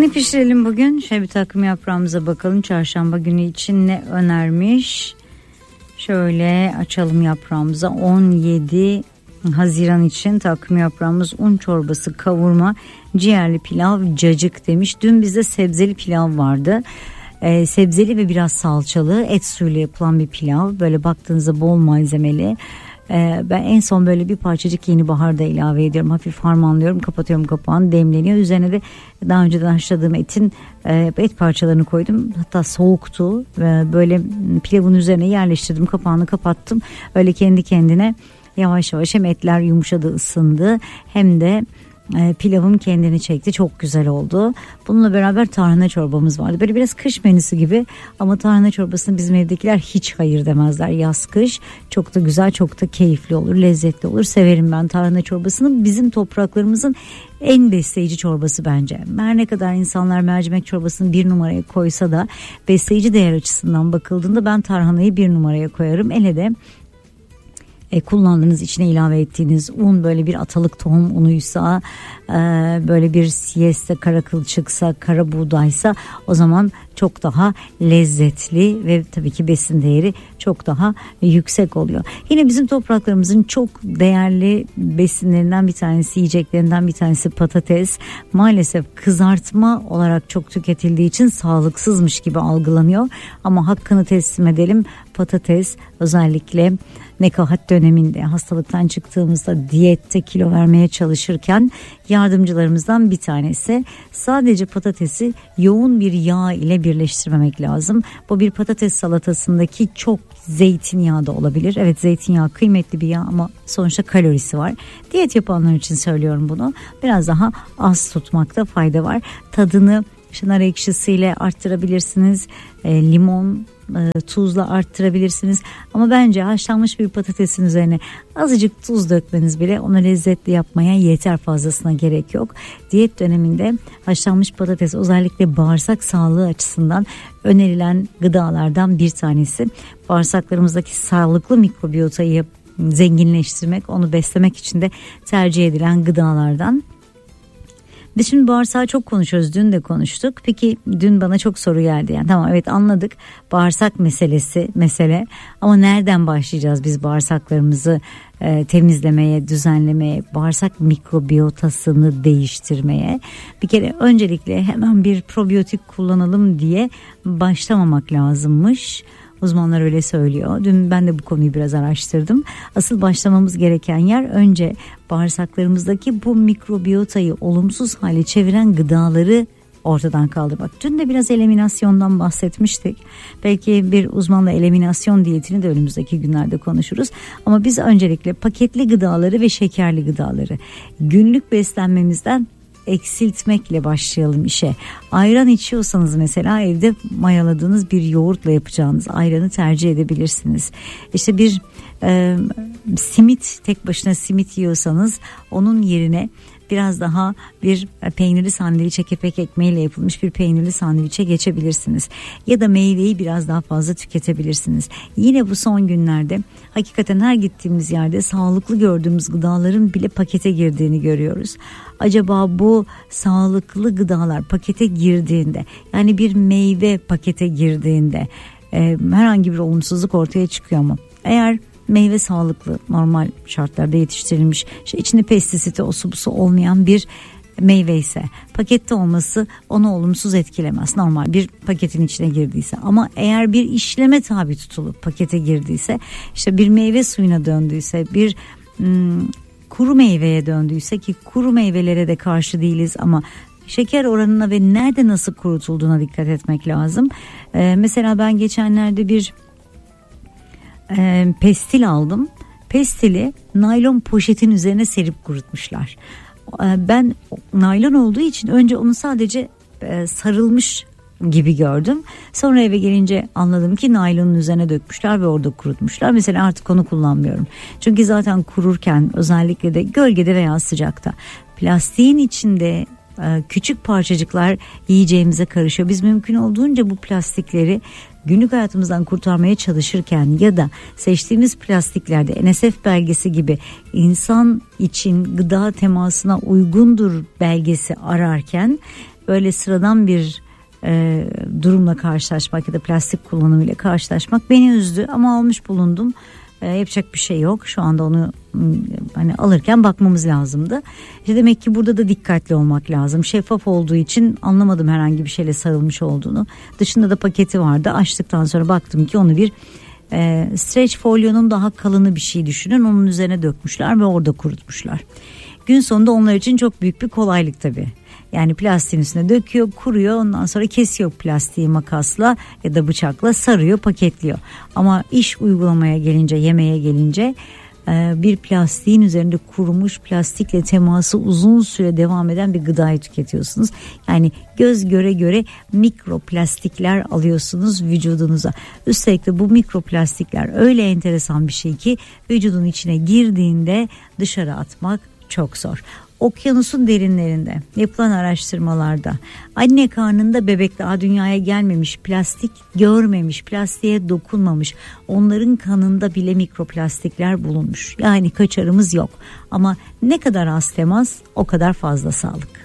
Ne pişirelim bugün? Şöyle bir takvim yaprağımıza bakalım. Çarşamba günü için ne önermiş? Şöyle açalım yaprağımıza. 17 Haziran için takvim yaprağımız un çorbası, kavurma, ciğerli pilav, cacık demiş. Dün bizde sebzeli pilav vardı. Sebzeli ve biraz salçalı et suyuyla yapılan bir pilav. Böyle baktığınızda bol malzemeli. Ben en son böyle bir parçacık yeni bahar da ilave ediyorum. Hafif harmanlıyorum, kapatıyorum kapağını, demleniyor. Üzerine de daha önceden haşladığım etin et parçalarını koydum. Hatta soğuktu. Böyle pilavın üzerine yerleştirdim, kapağını kapattım. Öyle kendi kendine yavaş yavaş hem etler yumuşadı, ısındı, hem de pilavım kendini çekti. Çok güzel oldu. Bununla beraber tarhana çorbamız vardı. Böyle biraz kış menüsü gibi, ama tarhana çorbasını bizim evdekiler hiç hayır demezler. Yaz kış çok da güzel, çok da keyifli olur, lezzetli olur. Severim ben tarhana çorbasını. Bizim topraklarımızın en besleyici çorbası bence. Her ne kadar insanlar mercimek çorbasını bir numaraya koysa da besleyici değer açısından bakıldığında ben tarhanayı bir numaraya koyarım. Hele de kullandığınız, içine ilave ettiğiniz un böyle bir atalık tohum unuysa, böyle bir siyeste, kara kılçıksa, kara buğdaysa, o zaman çok daha lezzetli ve tabii ki besin değeri çok daha yüksek oluyor. Yine bizim topraklarımızın çok değerli besinlerinden bir tanesi, yiyeceklerinden bir tanesi patates. Maalesef kızartma olarak çok tüketildiği için sağlıksızmış gibi algılanıyor. Ama hakkını teslim edelim, patates özellikle nekahat döneminde, hastalıktan çıktığımızda, diyette kilo vermeye çalışırken yardımcılarımızdan bir tanesi. Sadece patatesi yoğun bir yağ ile birleştirmemek lazım. Bu bir patates salatasındaki çok zeytinyağı da olabilir. Evet, zeytinyağı kıymetli bir yağ ama sonuçta kalorisi var. Diyet yapanlar için söylüyorum bunu. Biraz daha az tutmakta fayda var. Tadını nar ekşisiyle arttırabilirsiniz. Limon, tuzla arttırabilirsiniz. Ama bence haşlanmış bir patatesin üzerine azıcık tuz dökmeniz bile onu lezzetli yapmaya yeter, fazlasına gerek yok. Diyet döneminde haşlanmış patates özellikle bağırsak sağlığı açısından önerilen gıdalardan bir tanesi. Bağırsaklarımızdaki sağlıklı mikrobiyotayı zenginleştirmek, onu beslemek için de tercih edilen gıdalardan. Biz şimdi bağırsağı çok konuşuyoruz. Dün de konuştuk. Peki dün bana çok soru geldi. Yani tamam, evet, anladık. Bağırsak mesele. Ama nereden başlayacağız biz bağırsaklarımızı temizlemeye, düzenlemeye, bağırsak mikrobiyotasını değiştirmeye? Bir kere öncelikle hemen bir probiyotik kullanalım diye başlamamak lazımmış. Uzmanlar öyle söylüyor. Dün ben de bu konuyu biraz araştırdım. Asıl başlamamız gereken yer önce bağırsaklarımızdaki bu mikrobiyotayı olumsuz hale çeviren gıdaları ortadan kaldırmak. Dün de biraz eliminasyondan bahsetmiştik. Belki bir uzmanla eliminasyon diyetini de önümüzdeki günlerde konuşuruz. Ama biz öncelikle paketli gıdaları ve şekerli gıdaları günlük beslenmemizden eksiltmekle başlayalım işe. Ayran içiyorsanız mesela evde mayaladığınız bir yoğurtla yapacağınız ayranı tercih edebilirsiniz. İşte bir simit, tek başına simit yiyorsanız onun yerine biraz daha bir peynirli sandviçe, kepek ekmeğiyle yapılmış bir peynirli sandviçe geçebilirsiniz. Ya da meyveyi biraz daha fazla tüketebilirsiniz. Yine bu son günlerde hakikaten her gittiğimiz yerde sağlıklı gördüğümüz gıdaların bile pakete girdiğini görüyoruz. Acaba bu sağlıklı gıdalar pakete girdiğinde, yani bir meyve pakete girdiğinde herhangi bir olumsuzluk ortaya çıkıyor mu? Eğer meyve sağlıklı, normal şartlarda yetiştirilmiş, içinde pestisiti, osu busu olmayan bir meyve ise pakette olması onu olumsuz etkilemez. Normal bir paketin içine girdiyse. Ama eğer bir işleme tabi tutulup pakete girdiyse, işte bir meyve suyuna döndüyse, bir kuru meyveye döndüyse, ki kuru meyvelere de karşı değiliz ama şeker oranına ve nerede nasıl kurutulduğuna dikkat etmek lazım. Mesela ben geçenlerde bir pestil aldım. Pestili naylon poşetin üzerine serip kurutmuşlar. Ben naylon olduğu için önce onu sadece sarılmış gibi gördüm. Sonra eve gelince anladım ki naylonun üzerine dökmüşler ve orada kurutmuşlar. Mesela artık onu kullanmıyorum. Çünkü zaten kururken, özellikle de gölgede veya sıcakta, plastiğin içinde küçük parçacıklar yiyeceğimize karışıyor. Biz mümkün olduğunca bu plastikleri günlük hayatımızdan kurtarmaya çalışırken ya da seçtiğimiz plastiklerde NSF belgesi gibi insan için gıda temasına uygundur belgesi ararken böyle sıradan bir durumla karşılaşmak ya da plastik kullanımıyla karşılaşmak beni üzdü ama almış bulundum. Yapacak bir şey yok. Şu anda onu hani alırken bakmamız lazımdı. İşte demek ki burada da dikkatli olmak lazım. Şeffaf olduğu için anlamadım herhangi bir şeyle sarılmış olduğunu. Dışında da paketi vardı. Açtıktan sonra baktım ki onu bir stretch folyonun daha kalını bir şey düşünün. Onun üzerine dökmüşler ve orada kurutmuşlar. Gün sonunda onlar için çok büyük bir kolaylık tabii. Yani plastiğin üstüne döküyor, kuruyor, ondan sonra kesiyor plastiği makasla ya da bıçakla, sarıyor, paketliyor. Ama iş uygulamaya gelince, yemeğe gelince bir plastiğin üzerinde kurumuş, plastikle teması uzun süre devam eden bir gıdayı tüketiyorsunuz. Yani göz göre göre mikroplastikler alıyorsunuz vücudunuza. Üstelik de bu mikroplastikler öyle enteresan bir şey ki vücudun içine girdiğinde dışarı atmak çok zor. Okyanusun derinlerinde yapılan araştırmalarda anne karnında bebek daha dünyaya gelmemiş, plastik görmemiş, plastiğe dokunmamış, onların kanında bile mikroplastikler bulunmuş. Yani kaçarımız yok ama ne kadar az temas o kadar fazla sağlık.